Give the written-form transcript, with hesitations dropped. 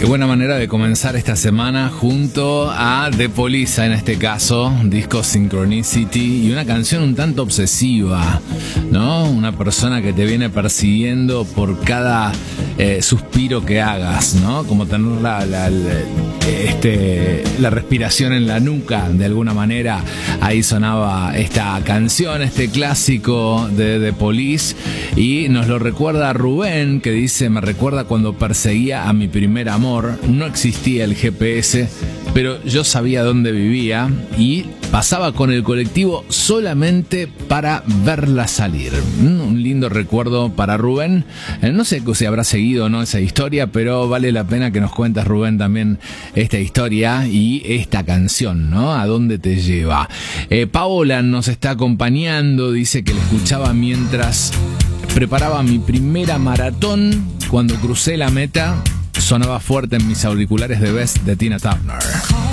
Qué buena manera de comenzar esta semana junto a The Police, en este caso, disco Synchronicity, y una canción un tanto obsesiva, ¿no? Una persona que te viene persiguiendo por cada suspiro que hagas, ¿no? Como tener la respiración en la nuca, de alguna manera. Ahí sonaba esta canción, este clásico de The Police, y nos lo recuerda Rubén, que dice: me recuerda cuando perseguía a mi primer amor. No existía el GPS, pero yo sabía dónde vivía y pasaba con el colectivo solamente para verla salir. Un lindo recuerdo para Rubén. No sé si habrá seguido o no esa historia, pero vale la pena que nos cuentes, Rubén, también esta historia y esta canción, ¿no? ¿A dónde te lleva? Paola nos está acompañando, dice que la escuchaba mientras preparaba mi primera maratón. Cuando crucé la meta, sonaba fuerte en mis auriculares de Best de Tina Turner.